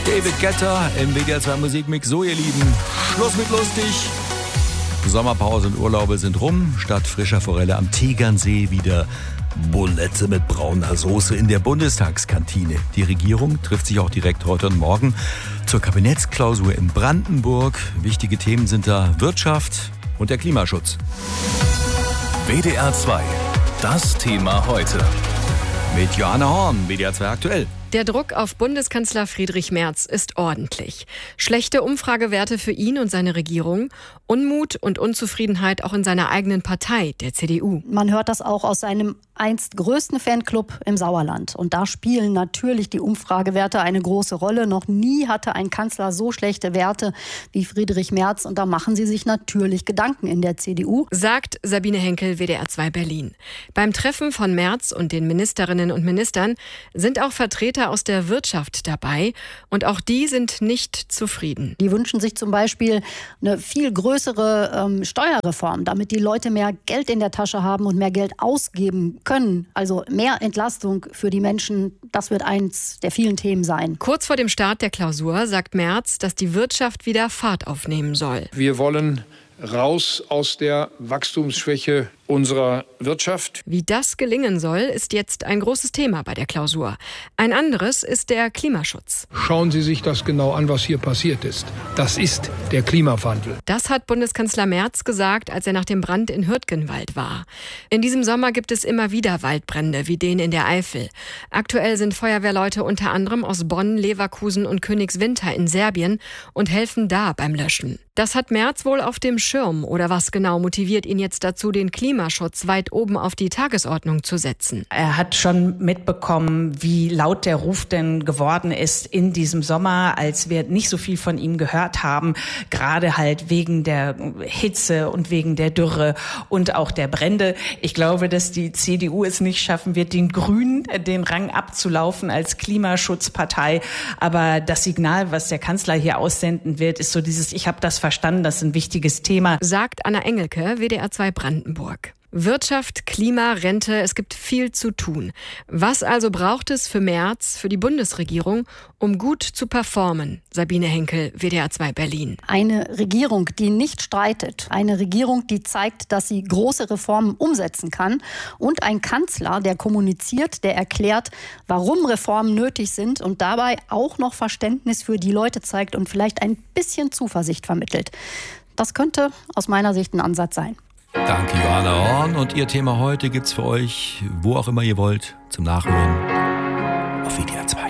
David Guetta im WDR 2 Musikmix. So, ihr Lieben, Schluss mit lustig. Sommerpause und Urlaube sind rum. Statt frischer Forelle am Tegernsee wieder Bulette mit brauner Soße in der Bundestagskantine. Die Regierung trifft sich auch direkt heute und morgen zur Kabinettsklausur in Brandenburg. Wichtige Themen sind da Wirtschaft und der Klimaschutz. WDR 2, das Thema heute. Mit Johanna Horn, WDR 2 aktuell. Der Druck auf Bundeskanzler Friedrich Merz ist ordentlich. Schlechte Umfragewerte für ihn und seine Regierung, Unmut und Unzufriedenheit auch in seiner eigenen Partei, der CDU. Man hört das auch aus seinem einst größten Fanclub im Sauerland. Und da spielen natürlich die Umfragewerte eine große Rolle. Noch nie hatte ein Kanzler so schlechte Werte wie Friedrich Merz. Und da machen sie sich natürlich Gedanken in der CDU. Sagt Sabine Henkel, WDR 2 Berlin. Beim Treffen von Merz und den Ministerinnen und Ministern sind auch Vertreter aus der Wirtschaft dabei. Und auch die sind nicht zufrieden. Die wünschen sich zum Beispiel eine viel größere Steuerreform, damit die Leute mehr Geld in der Tasche haben und mehr Geld ausgeben können. Also mehr Entlastung für die Menschen, das wird eins der vielen Themen sein. Kurz vor dem Start der Klausur sagt Merz, dass die Wirtschaft wieder Fahrt aufnehmen soll. Wir wollen raus aus der Wachstumsschwäche unserer Wirtschaft. Wie das gelingen soll, ist jetzt ein großes Thema bei der Klausur. Ein anderes ist der Klimaschutz. Schauen Sie sich das genau an, was hier passiert ist. Das ist der Klimawandel. Das hat Bundeskanzler Merz gesagt, als er nach dem Brand in Hürtgenwald war. In diesem Sommer gibt es immer wieder Waldbrände, wie den in der Eifel. Aktuell sind Feuerwehrleute unter anderem aus Bonn, Leverkusen und Königswinter in Serbien und helfen da beim Löschen. Das hat Merz wohl auf dem Schirm. Oder was genau motiviert ihn jetzt dazu, den Klimaschutz weit oben auf die Tagesordnung zu setzen? Er hat schon mitbekommen, wie laut der Ruf denn geworden ist in diesem Sommer, als wir nicht so viel von ihm gehört haben, gerade halt wegen der Hitze und wegen der Dürre und auch der Brände. Ich glaube, dass die CDU es nicht schaffen wird, den Grünen den Rang abzulaufen als Klimaschutzpartei. Aber das Signal, was der Kanzler hier aussenden wird, ist so dieses: Ich habe das verstanden, das ist ein wichtiges Thema. Sagt Anna Engelke, WDR 2 Brandenburg. Wirtschaft, Klima, Rente, es gibt viel zu tun. Was also braucht es für Merz, für die Bundesregierung, um gut zu performen? Sabine Henkel, WDR 2 Berlin. Eine Regierung, die nicht streitet. Eine Regierung, die zeigt, dass sie große Reformen umsetzen kann. Und ein Kanzler, der kommuniziert, der erklärt, warum Reformen nötig sind und dabei auch noch Verständnis für die Leute zeigt und vielleicht ein bisschen Zuversicht vermittelt. Das könnte aus meiner Sicht ein Ansatz sein. Danke, Johanna Horn. Und Ihr Thema heute gibt's für euch, wo auch immer ihr wollt, zum Nachhören auf WDR 2.